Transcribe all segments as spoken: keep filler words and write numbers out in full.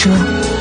说。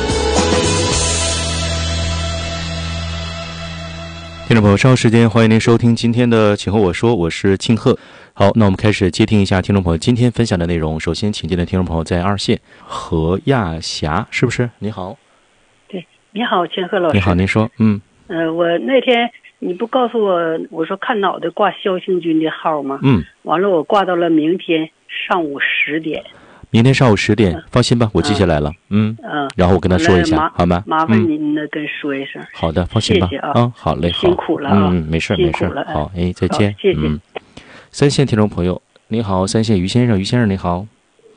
听众朋友，稍后时间欢迎您收听今天的请和我说，我是庆贺。好，那我们开始接听一下听众朋友今天分享的内容。首先请进的听众朋友在二线何亚霞，是不是？你好。 对，你好，庆贺老师。 你好，您说。嗯。 呃，我那天你不告诉我，我说看脑袋挂肖兴军的号吗？ 嗯。 完了，我挂到了明天上午十点。 明天上午十点，放心吧，我记下来了。嗯嗯，然后我跟他说一下，好吗？ 麻烦您呢，跟说一声。 好的，放心吧。 谢谢啊。 嗯，好嘞， 辛苦了啊。 嗯，没事没事。好，哎，再见。 谢谢。 嗯，三线听众朋友，你好，三线于先生，于先生你好。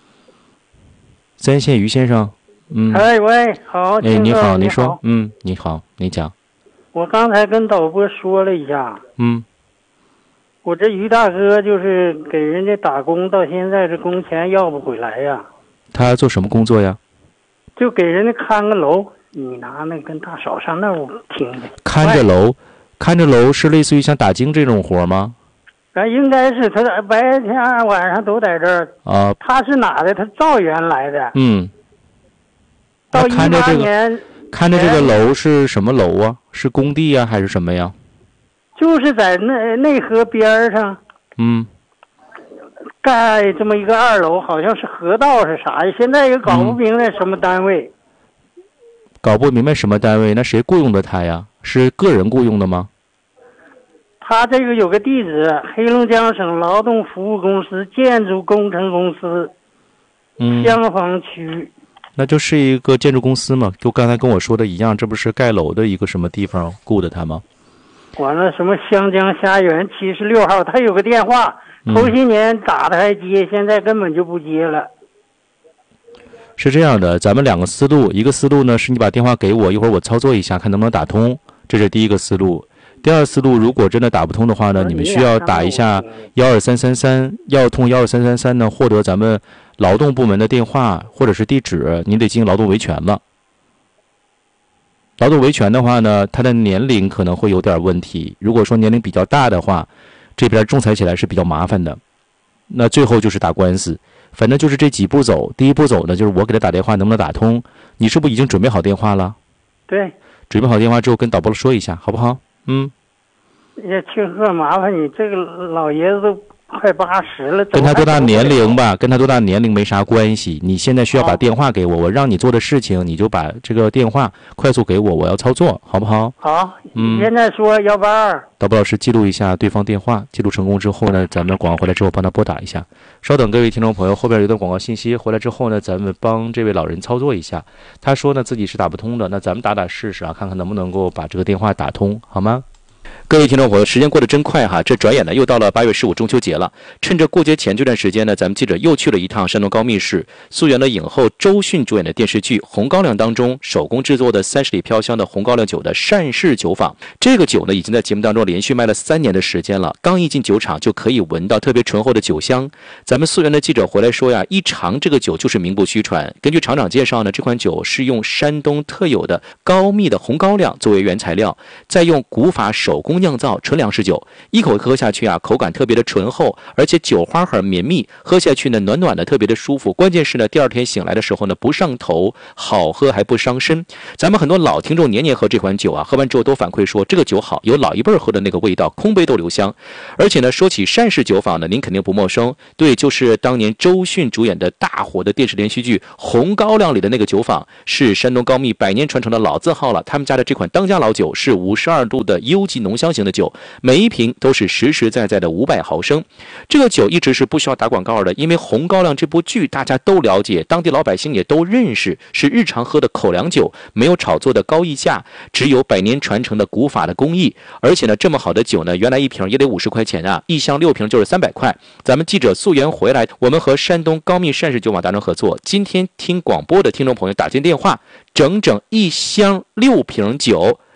三线于先生，嗯。 哎喂，好。 哎，你好，你说，嗯，你好，你讲。 我刚才跟导播说了一下。 嗯。 我这于大哥就是给人家打工，到现在这工钱要不回来呀。 他做什么工作呀？ 就给人家看个楼，你拿那跟大嫂上那屋听的。 看着楼，看着楼是类似于像打更这种活吗？ 啊，应该是他白天晚上都在这儿啊。 他是哪的？他赵源来的。 嗯。 到一八年， 看着这个楼是什么楼啊？是工地呀，还是什么呀？ 就是在内内河边上， 嗯， 盖这么一个二楼，好像是河道是啥呀？现在也搞不明白什么单位、 嗯。搞不明白什么单位？那谁雇佣的他呀？是个人雇佣的吗？ 他这个有个地址，黑龙江省劳动服务公司建筑工程公司， 嗯， 香坊区。 那就是一个建筑公司嘛，就刚才跟我说的一样，这不是盖楼的一个什么地方雇的他吗？ 完了，什么湘江虾园七十六号，他有个电话，头些年打的还接、嗯，现在根本就不接了。 是这样的，咱们两个思路，一个思路呢是你把电话给我，一会儿我操作一下，看能不能打通，这是第一个思路。第二思路，如果真的打不通的话呢，你们需要打一下幺二三三三，要通幺二三三三呢，获得咱们劳动部门的电话或者是地址，你得进行劳动维权了。劳动维权的话呢，他的年龄可能会有点问题。如果说年龄比较大的话，这边仲裁起来是比较麻烦的。那最后就是打官司，反正就是这几步走。第一步走呢，就是我给他打电话能不能打通？你是不是已经准备好电话了？ 对， 准备好电话之后跟导播说一下，好不好？嗯。 也庆贺，麻烦你，这个老爷子都快八十了， 跟他多大年龄吧，跟他多大年龄没啥关系。你现在需要把电话给我，我让你做的事情，你就把这个电话快速给我，我要操作，好不好？ 好，嗯，现在说幺八二。 导播老师记录一下对方电话，记录成功之后呢，咱们广告回来之后帮他拨打一下。稍等，各位听众朋友，后边有段广告信息，回来之后呢，咱们帮这位老人操作一下。他说呢自己是打不通的，那咱们打打试试啊，看看能不能够把这个电话打通，好吗？各位听众朋友，时间过得真快哈！这转眼呢又到了八月十五中秋节了。趁着过节前这段时间呢，咱们记者又去了一趟山东高密市，溯源了影后周迅主演的电视剧《红高粱》当中手工制作的三十里飘香的红高粱酒的单氏酒坊。这个酒呢，已经在节目当中连续卖了三年的时间了。刚一进酒厂就可以闻到特别醇厚的酒香。咱们溯源的记者回来说呀，一尝这个酒就是名不虚传。根据厂长介绍呢，这款酒是用山东特有的高密的红高粱作为原材料，再用古法手工酿造纯粮食酒，一口喝下去啊，口感特别的醇厚，而且酒花很绵密，喝下去呢暖暖的，特别的舒服。关键是呢，第二天醒来的时候呢，不上头，好喝还不伤身。咱们很多老听众年年喝这款酒啊，喝完之后都反馈说这个酒好，有老一辈喝的那个味道，空杯都留香。而且呢，说起单氏酒坊呢，您肯定不陌生，对，就是当年周迅主演的大火的电视连续剧《红高粱》里的那个酒坊，是山东高密百年传承的老字号了。他们家的这款当家老酒是五十二度的优级浓香型的酒，每一瓶都是实实在在的五百毫升。这个酒一直是不需要打广告的，因为《红高粱》这部剧大家都了解，当地老百姓也都认识，是日常喝的口粮酒，没有炒作的高溢价，只有百年传承的古法的工艺。而且呢，这么好的酒呢，原来一瓶也得五十块钱啊，一箱六瓶就是三百块。咱们记者溯源回来，我们和山东高密单氏酒坊达成合作，今天听广播的听众朋友打进电话，整整一箱六瓶酒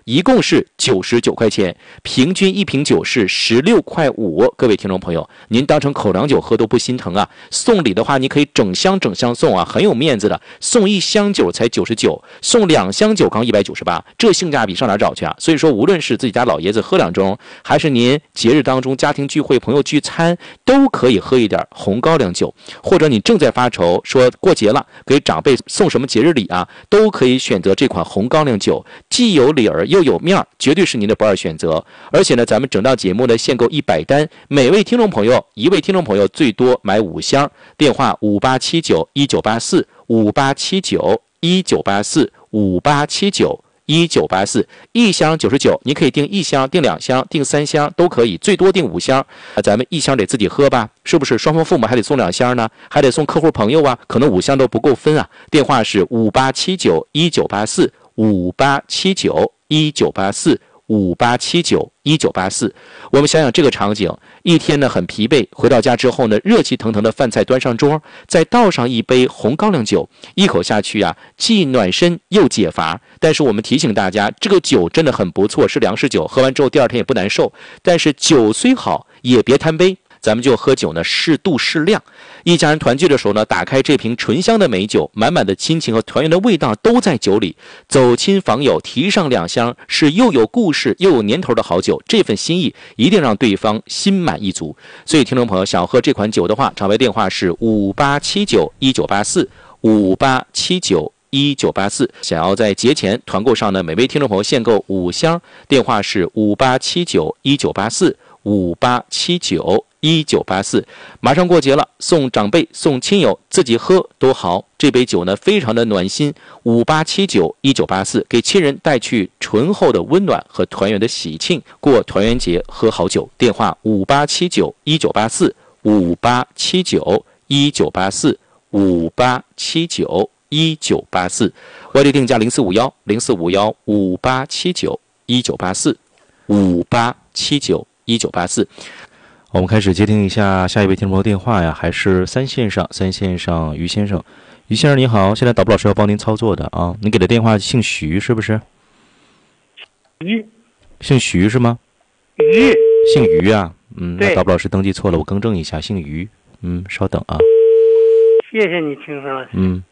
一共是九十九块钱，平均一瓶酒是十六块五。各位听众朋友，您当成口粮酒喝都不心疼啊！送礼的话，你可以整箱整箱送啊，很有面子的。送一箱酒才九十九，送两箱酒刚一百九十八，这性价比上哪找去啊？所以说，无论是自己家老爷子喝两盅，还是您节日当中家庭聚会、朋友聚餐，都可以喝一点红高粱酒。或者你正在发愁，说过节了，给长辈送什么节日礼啊，都可以选择这款红高粱酒，既有理儿又有面儿，绝对是您的不二选择。而且呢，咱们整档节目呢限购一百单，每位听众朋友一位听众朋友最多买五箱。电话五八七九一九八四五八七九一九八四五八七九一九八四，一箱九十九，你可以订一箱、订两箱、订三箱都可以，最多订五箱。咱们一箱得自己喝吧，是不是？双方父母还得送两箱呢，还得送客户朋友啊，可能五箱都不够分啊。电话是五八七九一九八四五八七九一九八四五八七九一九八四。我们想想这个场景，一天呢很疲惫，回到家之后呢，热气腾腾的饭菜端上桌，再倒上一杯红高粱酒，一口下去啊，既暖身又解乏。但是我们提醒大家，这个酒真的很不错，是粮食酒，喝完之后第二天也不难受。但是酒虽好，也别贪杯。咱们就喝酒呢，适度适量。一家人团聚的时候呢，打开这瓶醇香的美酒，满满的亲情和团圆的味道都在酒里。走亲访友，提上两箱，是又有故事又有年头的好酒。这份心意一定让对方心满意足。所以，听众朋友想喝这款酒的话，场外电话是五八七九一九八四五八七九一九八四。想要在节前团购上呢，每位听众朋友限购五箱，电话是五八七九一九八四五八七九一九八四。马上过节了，送长辈送亲友，自己喝都好。这杯酒呢非常的暖心，五八七九一九八四，给亲人带去醇厚的温暖和团圆的喜庆，过团圆节喝好酒。电话五八七九一九八四五八七九一九八四五八七九一九八四。外地定价零四五幺零四五幺五八七九一九八四五八七九一九八四。我们开始接听一下下一位听众朋友电话呀，还是三线上，三线上于先生。于先生你好，现在导播老师要帮您操作的啊，你给的电话姓徐是不是？ 于， 姓徐是吗？ 于， 姓于啊，嗯，那对导播老师登记错了，我更正一下，姓于，嗯，稍等啊。 谢谢你，青生老师。 嗯，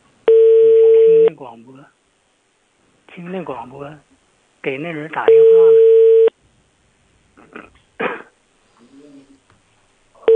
听那广播，听那广播，给那人打电话。